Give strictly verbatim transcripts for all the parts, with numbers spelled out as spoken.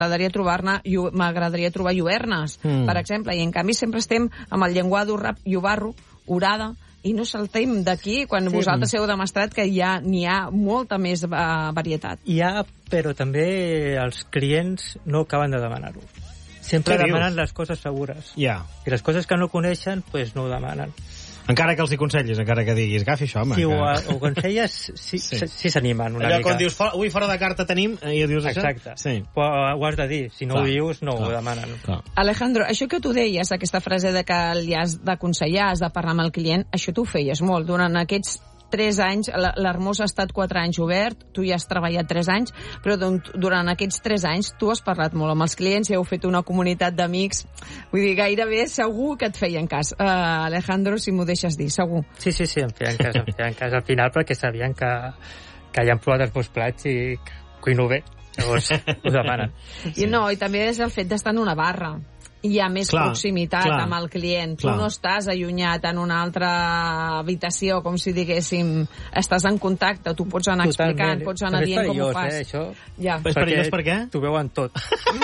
m'agradaria trobar-ne, m'agradaria trobar lluernes, mm. per exemple, i en canvi sempre estem amb el llenguado, rap, llobarro, orada, i no saltem d'aquí quan sí. vosaltres heu demostrat que ja n'hi ha molta més uh, varietat. Hi ha, però també els clients no acaben de demanar-ho. Sempre demanen les coses segures. Yeah. I les coses que no coneixen, pues no ho demanen. Encara que els hi aconsellis, encara que diguis, agafi això, home. Si que... ho, ho aconselles, sí, sí. sí s'animen una Allò, mica. quan dius, ui, fora de carta tenim, i dius això? Exacte. Sí. Però ho has de dir. Si no Clar. ho dius, no Clar. ho demanen. Clar. Alejandro, això que tu deies, aquesta frase de que li has d'aconsellar, has de parlar amb el client, això tu ho feies molt. Durant aquests tres anys, l'Hermós ha estat quatre anys obert, tu ja has treballat tres anys, però durant aquests tres anys tu has parlat molt amb els clients i heu fet una comunitat d'amics. Vull dir, gairebé segur que et feien cas. Uh, Alejandro, si m'ho deixes dir, segur. Sí, sí, sí, em feien cas, em feien cas al final perquè sabien que, que ja han provat els meus plats i cuino bé. Llavors ho demanen. I no, i també és el fet d'estar en una barra. Hi ha més clar, proximitat clar, amb el client. Clar. Tu no estàs allunyat en una altra habitació, com si diguéssim, estàs en contacte, tu pots anar Totalment. explicant, pots anar dient com ho fas. Eh, això? Ja. És perillós per què? T'ho veuen tot.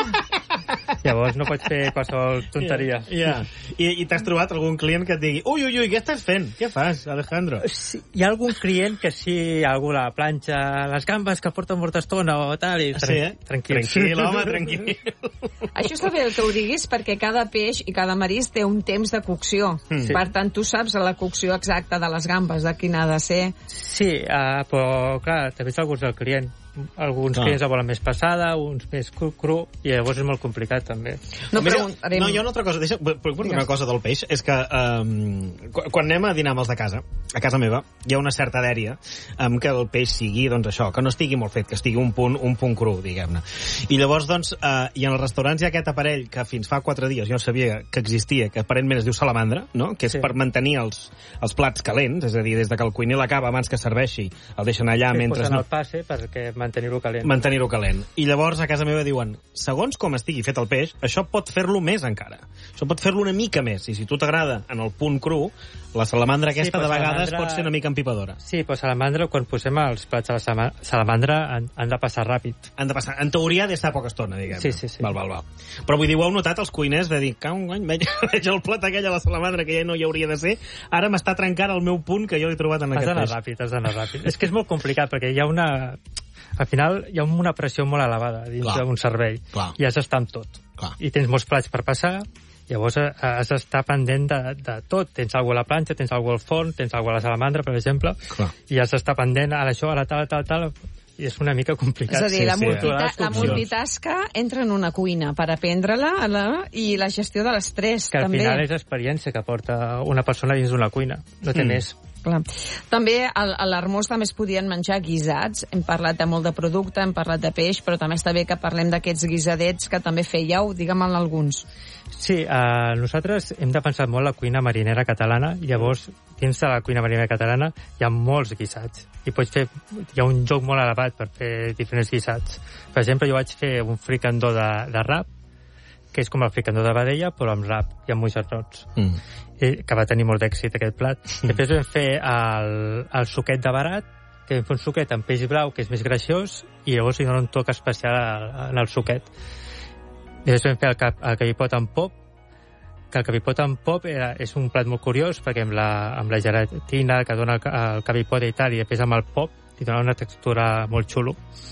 Llavors no pots fer qualsevol tonteria. Yeah, yeah. I, i t'has trobat algun client que et digui ui, ui, ui, què estàs fent? Què fas, Alejandro? Sí, hi ha algun client que sí, algú la planxa, les gambes que porten molta estona o tal, i sí, eh? tranquil. Tranquil, home, tranquil. Això està bé el que ho diguis perquè cada peix i cada marisc té un temps de cocció. Mm. Per tant, tu saps la cocció exacta de les gambes, de quina ha de ser. Sí, uh, però clar, també és el gust del client. Alguns no. clients la volen més passada, uns més cru, cru, i llavors és molt complicat, també. No, Mira, no, hi ha una altra cosa, deixa, puc dir una cosa del peix, és que um, quan anem a dinar amb els de casa, a casa meva, hi ha una certa dèria amb que el peix sigui, doncs això, que no estigui molt fet, que estigui un punt, un punt cru, diguem-ne. I llavors, doncs, uh, i en els restaurants hi ha aquest aparell que fins fa quatre dies jo sabia que existia, que aparentment es diu salamandra, no? Que és sí. per mantenir els, els plats calents, és a dir, des de que el cuiner l'acaba abans que serveixi, el deixen allà sí, mentre... no... no... el passe perquè mantenir-ho calent. Mantenir-ho calent. I llavors a casa meva diuen, segons com estigui fet el peix, això pot fer-lo més encara. Això pot fer-lo una mica més. I si tu t'agrada en el punt cru, la salamandra aquesta sí, de vegades salamandra... pot ser una mica empipadora. Sí, però salamandra, quan posem els plats a la salamandra, han, han de passar ràpid. Han de passar. En teoria, d'estar poca estona, diguem. Sí, sí, sí. Val, val, val. Però vull dir, ho heu notat els cuiners de dir, cau, veig, veig el plat aquell a la salamandra que ja no hi hauria de ser, ara m'està trencant el meu punt que jo he trobat en has aquest peix. Has d'anar ràpid, has d'anar ràpid. És que és molt complicat, perquè hi ha una... Al final hi ha una pressió molt elevada dins d'un servei. Clar. I has d'estar amb tot. Clar. I tens molts plats per passar, llavors has d'estar pendent de, de tot. Tens alguna a la planxa, tens alguna al forn, tens alguna a la salamandra, per exemple, Clar. i has d'estar pendent ara això, ara tal, tal, tal... I és una mica complicat. És a dir, sí, la, sí, multita sí. la multitasca entra en una cuina per aprendre-la la, i la gestió de l'estrès, que també. Que al final és experiència que porta una persona dins d'una cuina, no té mm. més. Clar. També a l'Hermós també es podien menjar guisats. Hem parlat de molt de producte, hem parlat de peix, però també està bé que parlem d'aquests guisadets que també fèieu, digue'm-en alguns. Sí, eh, nosaltres hem defensat molt la cuina marinera catalana, i llavors dins de la cuina marinera catalana hi ha molts guisats i pots fer, hi ha un joc molt elevat per fer diferents guisats. Per exemple, jo vaig fer un fricandó de, de rap, que és com el fricandó de vedella, però amb rap i amb moixernots. Mm. I, que va tenir molt d'èxit, aquest plat. Mm. Després vam fer el, el suquet de barat, que vam fer un suquet amb peix blau, que és més greixós, i llavors hi dona un toc especial en el suquet. Després vam fer el, cap, el capipot amb pop, que el capipot amb pop era, és un plat molt curiós, perquè amb la, amb la gelatina que dona el, el capipot i tal, i després amb el pop, li dona una textura molt xulo.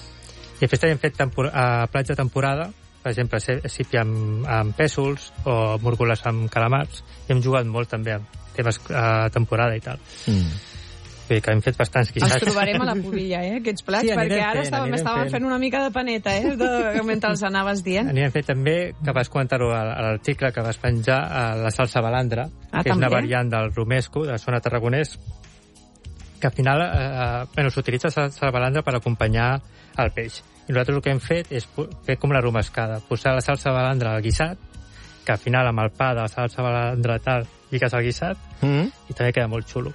I després també hem fet tempor, uh, plats de temporada, per exemple, sípia amb, amb pèsols o múrgoles amb calamars, i hem jugat molt també amb temes uh, temporada i tal. Mm. Bé, que hem fet bastants guisats. Els trobarem a la pubilla, eh, aquests plats, sí, perquè ara fent, estàvem, estàvem fent. fent una mica de paneta, eh, de, mentre els anaves dient. Anirem fent també, que vas comentar-ho a l'article que vas penjar, a la salsa balandra, ah, que també? És una variant del romesco, de zona tarragonès, que al final eh, bueno, s'utilitza la salsa balandra per acompanyar el peix. I nosaltres el que hem fet és fer com la romescada, posar la salsa balandra al guisat, que al final amb el pa de la salsa balandra tal lligues al guisat, mm-hmm. i també queda molt xulo.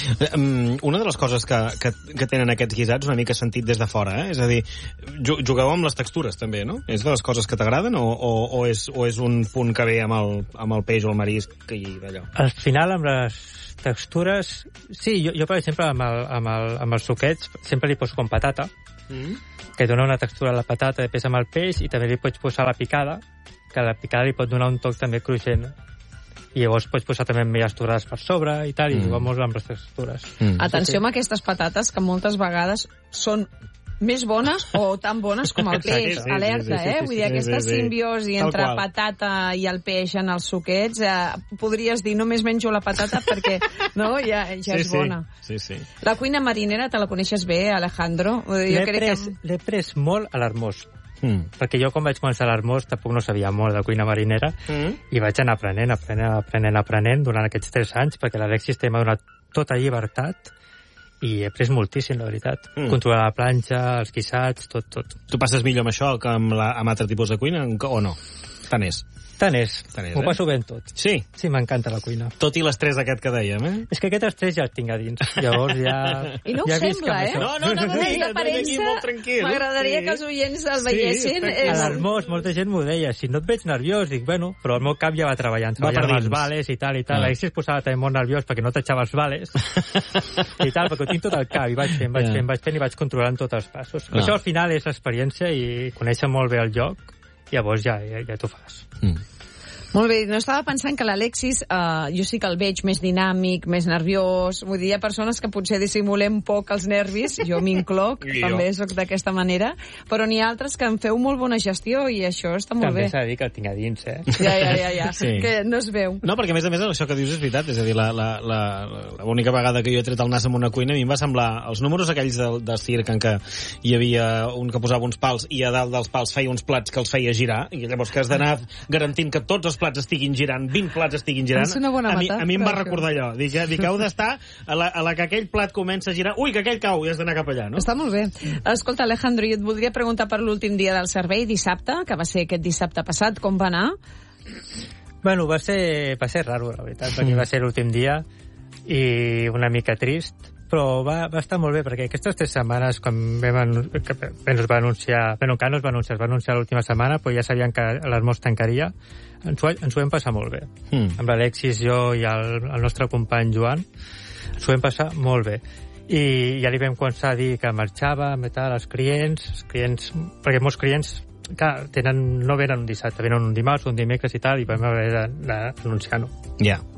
Una de les coses que, que, que tenen aquests guisats una mica sentit des de fora, eh? És a dir, jugueu amb les textures també, no? És de les coses que t'agraden o, o, o, és, o és un punt que ve amb el, amb el peix o el marisc i d'allò? Al final amb les textures, sí, jo, jo per exemple amb, el, amb, el, amb els suquets sempre li poso com patata, mm. que dona una textura a la patata, després amb el peix, i també li pots posar la picada, que la picada li pot donar un toc també cruixent. I llavors pots posar també meves torrades per sobre i tal, mm. i juga molt amb les textures. Mm. Atenció amb aquestes patates, que moltes vegades són més bones o tan bones com el peix. Sí, sí, alerta, sí, sí, sí, eh? Vull dir, sí, aquesta sí, sí. simbiosi entre qual. patata i el peix en els suquets, eh, podries dir, només menjo la patata perquè no, ja, ja sí, és bona. Sí, sí. La cuina marinera, te la coneixes bé, Alejandro? L'he pres, que... pres molt a l'Armós. Mm. Perquè jo, quan vaig començar a l'Armós, tampoc no sabia molt de cuina marinera, mm. i vaig anar aprenent, aprenent, aprenent, aprenent durant aquests tres anys, perquè l'Alexis m'ha donat tota llibertat, i he après moltíssim, la veritat. Mm. Controlar la planxa, els guisats, tot, tot. Tu passes millor amb això que amb, la, amb altre tipus de cuina, o no? Tant és. Tant és. M'ho eh? passo ben tot. Sí? Sí, m'encanta la cuina. Tot i l'estrès aquest que dèiem, eh? És que aquest estrès ja el tinc a dins. Llavors ja... I no ho ja sembla, eh? No, no, no, no, des d'aparença, m'agradaria sí. que els oients el veiessin. Sí, és... A l'Armós molta gent m'ho deia, si no et veig nerviós, dic, bueno, però el meu cap ja va treballant, treballant amb els vales i tal, i tal. Ah. L'Alexis posava també molt nerviós perquè no t'aixava els vales, i tal, perquè ho tinc tot al cap, i vaig fent, vaig fent, vaig fent, i vaig controlant tots els passos. Ah. Això al final és l'experiència i conèixer molt bé el lloc, llavors ja, ja, ja t'ho fas. Mm. Molt bé, no estava pensant que l'Alexis, uh, jo sí que el veig més dinàmic, més nerviós, vull dir, hi ha persones que potser dissimulem poc els nervis, jo m'incloc, també soc d'aquesta manera, però n'hi ha altres que en feu molt bona gestió i això està molt també bé. També s'ha de dir que el tinc a dins, eh? Ja, ja, ja, ja. Sí. Que no es veu. No, perquè a més a més això que dius és veritat, és a dir, la, la, la, la única vegada que jo he tret el nas en una cuina a mi em va semblar, els números aquells de, de circ en què hi havia un que posava uns pals i a dalt dels pals feia uns plats que els feia girar, i llavors que has d'anar garantint que tots els plats estiguin girant, vint plats estiguin girant. És una bona a, mi, mata, a mi em va recordar allò. Dic, dic que heu d'estar a, la, a la que aquell plat comença a girar. Ui, que aquell cau, i has d'anar cap allà, no? Està molt bé. Escolta, Alejandro, jo et voldria preguntar per l'últim dia del servei, dissabte, que va ser aquest dissabte passat. Com va anar? Bueno, va ser, va ser raro, la veritat, perquè va ser l'últim dia i una mica trist, però va, va estar molt bé, perquè aquestes tres setmanes, quan vam, que ens va anunciar, bueno, encara no es va anunciar, es va anunciar l'última setmana, però ja sabien que l'Armós tancaria, ens ho, ens ho vam passar molt bé. Mm. Amb l'Alexis, jo i el, el nostre company Joan, ens ho vam passar molt bé. I ja li vam començar a dir que marxàvem i tal, els clients, els clients, perquè molts clients clar, tenen, no venen un dissabte, venen un dimarts, un dimecres i tal, i vam haver d'anunciar-ho. Ja. Yeah.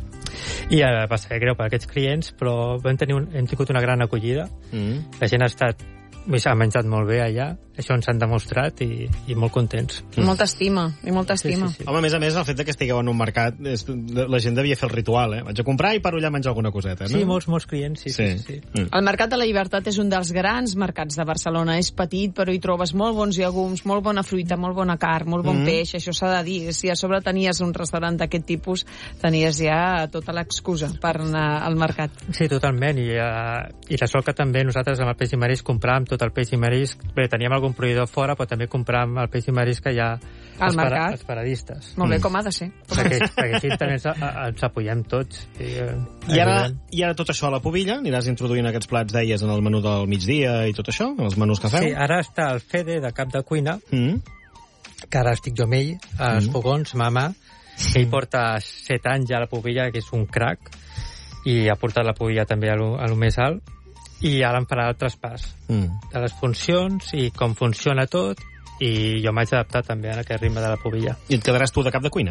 I ja va ser greu per aquests clients, però vam tenir un, hem tingut una gran acollida. Mm. La gent ha estat, ha menjat molt bé allà, això ens han demostrat i, i molt contents. Mm. Molta estima, i molta estima. Sí, sí, sí. Home, a més a més, el fet de que estigueu en un mercat, és, la gent devia fer el ritual, eh? Vaig a comprar i paro allà a menjar alguna coseta, no? Sí, molts, molts clients, sí, sí, sí. sí. Mm. El Mercat de la Llibertat és un dels grans mercats de Barcelona. És petit, però hi trobes molt bons llegums, molt bona fruita, molt bona carn, molt bon mm. peix, això s'ha de dir. Si a sobre tenies un restaurant d'aquest tipus, tenies ja tota l'excusa per anar al mercat. Sí, totalment, i, uh, i la sort que també nosaltres amb el peix i marisc compràvem tot el peix i marisc, bé, teníem algun proveïdor fora, però també compràvem el peix i marisc que hi ha als, para, als paradistes. Molt bé, mm. com ha de ser. Perquè, perquè aquí també ens, ens apoyem tots. I, eh, I, ara, I ara tot això a la Pobilla? Aniràs introduint aquests plats, deies, en el menú del migdia i tot això? En els menús que feu? Sí, ara està el Fede, de cap de cuina, mm. que ara estic jo amb ell, als mm. fogons, mama, que ell porta set anys ja a la Pobilla, que és un crac, i ha portat la Pobilla també a lo, a lo més alt, i ara em farà el traspàs mm. de les funcions i com funciona tot, i jo m'haig d'adaptar també a aquest ritme de la Pobilla. I et quedaràs tu de cap de cuina?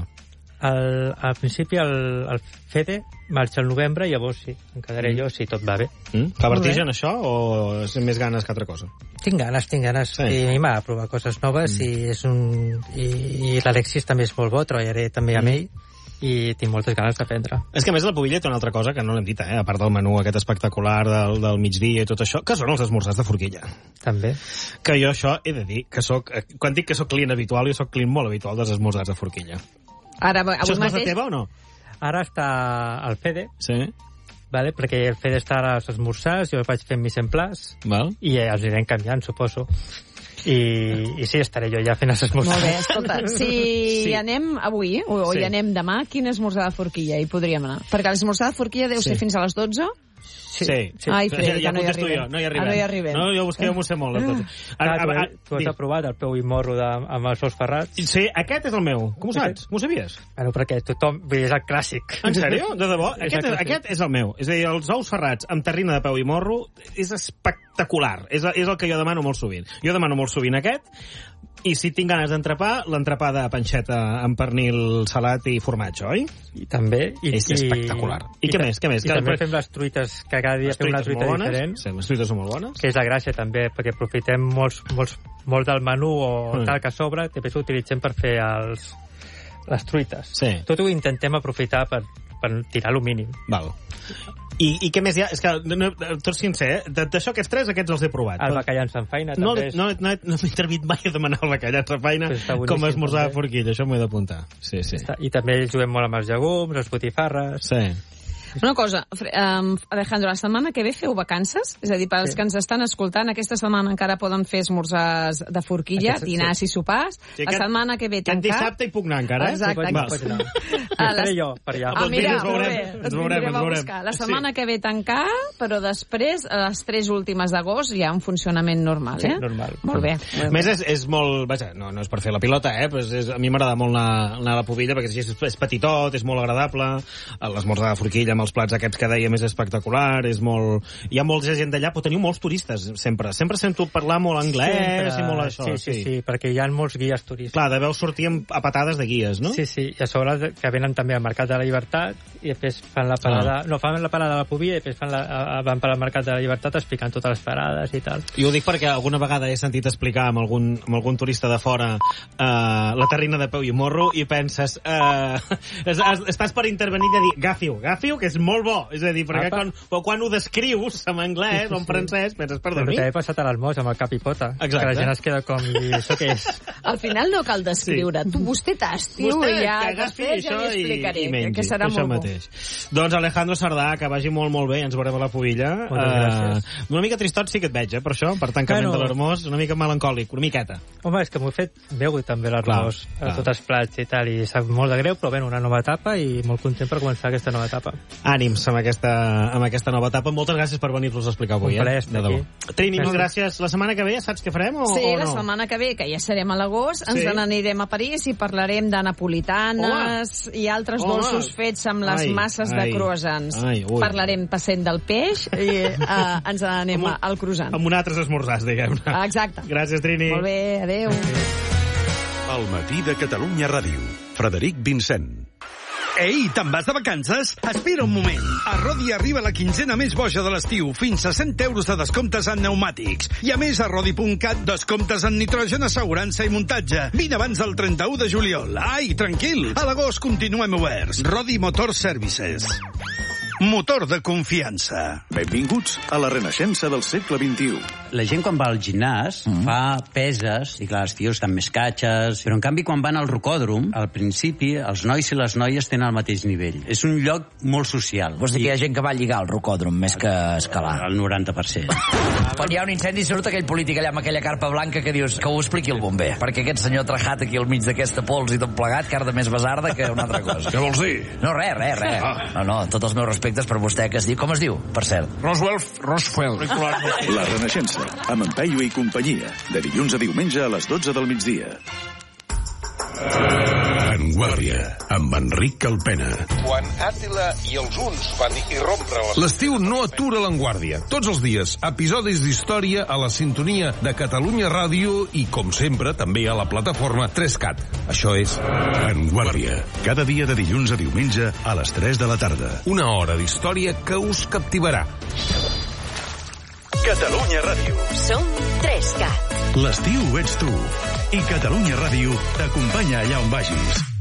El, al principi el, el Fede marxa al novembre, llavors sí, em quedaré mm. jo si tot va bé. Mm. Fa vertigen això o és més ganes que altra cosa? Tinc ganes, tinc ganes. Sí. I a mi m'ha de provar coses noves mm. i és un i, i l'Alexis també és molt bo, treballaré també amb mm. ell i tinc moltes ganes d'aprendre. És que a més la Pobilla té una altra cosa que no l'hem dit, eh? A part del menú aquest espectacular del, del migdia i tot això, que són els esmorzars de forquilla. També. Que jo això he de dir, que soc, quan dic que sóc client habitual, jo sóc client molt habitual dels esmorzars de forquilla. Ara, avui això és mateix... cosa teva o no? Ara està el Fede. Sí. Vale, perquè el Fede està ara als esmorzars, jo vaig fent mis emplàs. Val. I els anirem canviant, suposo. I, i sí, estaré jo ja fent els esmorzars. Molt bé, escolta, si sí. hi anem avui o, o sí. hi anem demà, quin esmorzar de forquilla hi podríem anar? Perquè l'esmorzar de forquilla deu sí. ser fins a les dotze? Sí. sí. sí. Ai, Fred, ja, ja no hi contesto arribem. jo, no hi arribem. Ah, no hi arribem. No, jo vostè, jo m'ho sé molt. Ah. Ara, tu, ah, tu has aprovat el peu i morro de, amb els ous ferrats? Sí, aquest és el meu. Com ho saps? M'ho sabies? Bueno, perquè tothom... Vull dir, és el clàssic. En sèrio? De debò? És Aquest, és, aquest és el meu. És a dir, els ous ferrats amb terrina de peu i morro és espectacular. És, és el que jo demano molt sovint. Jo demano molt sovint aquest, i si tinc ganes d'entrepà, l'entrepà de panxeta amb pernil salat i formatge, oi? I també... I, és espectacular. I, I què més? Què més? I que també fem les truites, que cada dia fem una truita diferent. Sí, les truites són molt bones. Que és la gràcia, també, perquè aprofitem molts, molts, molt del menú o mm. tal que sobra, després ho utilitzem per fer els, les truites. Sí. Tot ho intentem aprofitar per, per tirar lo mínim. Val. I, I què més hi ha? És que, no, tot sincer, eh? D'això aquests tres, aquests els he provat. El bacallà en feina, no, també. És... No, no, no m'he intervit mai a demanar el bacallà en feina com a esmorzar de forquilla. Això m'ho he d'apuntar. Sí, sí. I també juguem molt amb els llegums, les botifarres... Sí. Una cosa, um, Alejandro, la setmana que ve feu vacances? És a dir, per als sí. que ens estan escoltant, aquesta setmana encara poden fer esmorzars de forquilla, aquest, dinars sí. i sopars. Sí, la aquest, setmana que ve tancar... Aquest dissabte hi puc anar encara, eh? Exacte. Sí, pots anar. Estaré jo per allà. Ah, mira, ens veurem, bé, ens veurem, ens veurem. La setmana sí. que ve tancar, però després, a les tres últimes d'agost, hi ha un funcionament normal, eh? Sí, normal. Molt bé. A més, és, és molt... Vaja, no, no és per fer la pilota, eh? Però és, a mi m'agrada molt anar, anar a la Pobilla, perquè és, és petitot, és molt agradable. L'esmorzar de forquilla amb els plats aquests que deia més espectacular, és molt... Hi ha molta gent d'allà, però teniu molts turistes, sempre. Sempre sento parlar molt anglès sempre. I molt això. Sí, sí, sí, sí, perquè hi ha molts guies turístics. Clar, deveu sortir a patades de guies, no? Sí, sí, i a sobre que venen també al Mercat de la Llibertat i després fan la parada... Ah. No, fan la parada de la Pobilla i després fan la, van per al Mercat de la Llibertat explicant totes les parades i tal. I ho dic perquè alguna vegada he sentit explicar amb algun, amb algun turista de fora uh, la terrina de peu i morro i penses... Uh, estàs per intervenir i dir, gafiu, gafiu, que és molt bo. És a dir, perquè quan, quan ho descrius en anglès sí, sí, o en francès, penses, perdó, mi? Però t'he passat a l'almós amb el cap i pota. Exacte. Que la gent es queda com, i això què és? Al final no cal descriure. Sí. Tu, vostè t'estiu i ja després ja li explicaré, i, i mengi, que serà molt mateix. Bo. Doncs Alejandro Sardà, que vagi molt, molt bé, ens veurem a la Pobilla. Moltes uh, gràcies. Una mica tristot sí que et veig, eh, per això, per tancament bueno, de l'Hermós, una mica melancòlic, una miqueta. Home, és que m'ho he fet veu també l'Hermós, a tots els plats i tal, i sap molt de greu, però bé, una nova etapa i molt content per començar aquesta nova etapa. Ànims amb aquesta, amb aquesta nova etapa. Moltes gràcies per venir-nos a explicar avui. Un plaer estar eh? aquí. Trini, gràcies. gràcies. La setmana que ve ja saps què farem o, sí, o no? la setmana que ve, que ja serem a l'agost, ens sí. n'anirem a París i parlarem de napolitanes Home. i altres Home. dolços fets amb les ai, masses ai, de croissants. Ai, parlarem passent del peix i uh, ens n'anem un, al croissant. Amb un altres esmorzars, diguem-ne. Exacte. Gràcies, Trini. Molt bé, adéu. El matí de Catalunya Ràdio. Frederic Vincent. Ei, te'n vas de vacances? Espera un moment. A Rodi arriba la quinzena més boja de l'estiu, fins a cent euros de descomptes en pneumàtics. I a més, a Rodi punt cat, descomptes en nitrogen, assegurança i muntatge. Vine abans del trenta-u de juliol. Ai, tranquil, a l'agost continuem oberts. Rodi Motor Services. Motor de confiança. Benvinguts a la renaixença del segle vint-i-u. La gent quan va al gimnàs mm. fa peses, i clar, els tios estan més catxes, però en canvi quan van al rocòdrom, al principi els nois i les noies tenen el mateix nivell. És un lloc molt social. Vols dir que hi ha gent que va lligar al rocòdrom més que escalar? El noranta per cent. Quan hi ha un incendi surt aquell polític allà amb aquella carpa blanca que dius que ho expliqui el bomber, perquè aquest senyor trajat aquí al mig d'aquesta pols i tot plegat carda més basarda que una altra cosa. Què vols dir? No, res, res, res. Ah. No, no, tots els meus respectes per vostè, que es diu... Com es diu, per cert? Roswell, Roswell. La renaixença, amb en Peyu i companyia, de dilluns a diumenge a les dotze del migdia. En Guàrdia, amb Enric Calpena. Quan Àtila i els huns van irrompre les... L'estiu no atura l'Enguàrdia. Tots els dies, episodis d'història a la sintonia de Catalunya Ràdio i, com sempre, també a la plataforma tres cat. Això és... En Guàrdia, cada dia de dilluns a diumenge a les tres de la tarda. Una hora d'història que us captivarà. Catalunya Ràdio. Som tres cat. L'estiu ets tu. I Catalunya Ràdio t'acompanya allà on vagis.